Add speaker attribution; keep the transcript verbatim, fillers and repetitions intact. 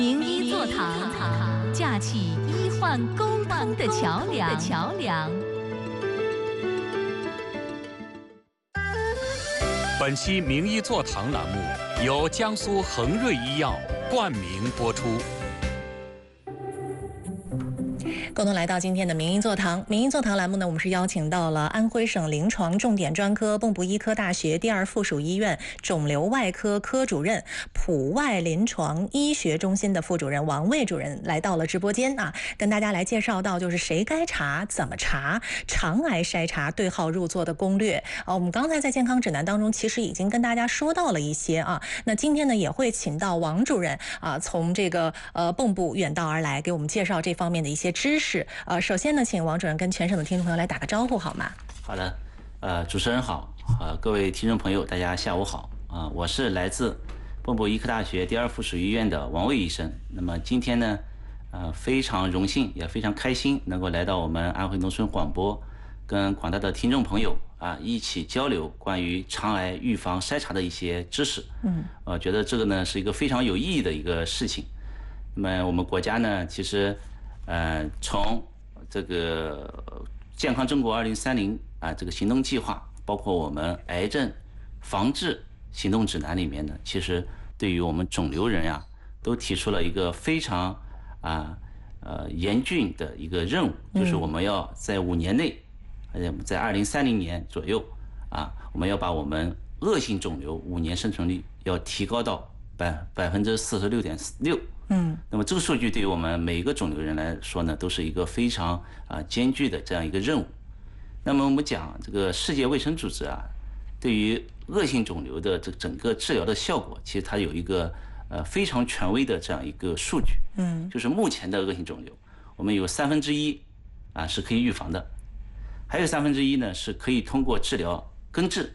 Speaker 1: 名医座堂，架起医患沟通的桥梁。桥梁。
Speaker 2: 本期名医座堂栏目由江苏恒瑞医药冠名播出。
Speaker 3: 共同来到今天的名医座堂。名医座堂栏目呢，我们是邀请到了安徽省临床重点专科蚌埠医科大学第二附属医院肿瘤外科科主任、普外临床医学中心的副主任王卫主任来到了直播间啊，跟大家来介绍到就是谁该查、怎么查、肠癌筛查对号入座的攻略啊。我们刚才在健康指南当中其实已经跟大家说到了一些啊，那今天呢也会请到王主任啊，从这个呃蚌埠远道而来，给我们介绍这方面的一些知识。是，呃，首先呢，请王主任跟全省的听众朋友来打个招呼好吗？
Speaker 4: 好的，呃，主持人好，呃，各位听众朋友，大家下午好啊、呃，我是来自蚌埠医科大学第二附属医院的王卫医生。那么今天呢，呃，非常荣幸，也非常开心，能够来到我们安徽农村广播，跟广大的听众朋友啊一起交流关于肠癌预防筛查的一些知识。嗯，我、呃、觉得这个呢是一个非常有意义的一个事情。那么我们国家呢，其实。呃，从这个健康中国二零三零啊这个行动计划，包括我们癌症防治行动指南里面呢，其实对于我们肿瘤人呀、啊，都提出了一个非常啊呃严峻的一个任务，就是我们要在五年内，呃，在二零三零年左右啊，我们要把我们恶性肿瘤五年生存率要提高到百百分之四十六点六。嗯，那么这个数据对于我们每一个肿瘤人来说呢，都是一个非常啊艰巨的这样一个任务。那么我们讲这个世界卫生组织啊，对于恶性肿瘤的这整个治疗的效果，其实它有一个呃非常权威的这样一个数据。嗯，就是目前的恶性肿瘤，我们有三分之一啊是可以预防的，还有三分之一呢是可以通过治疗根治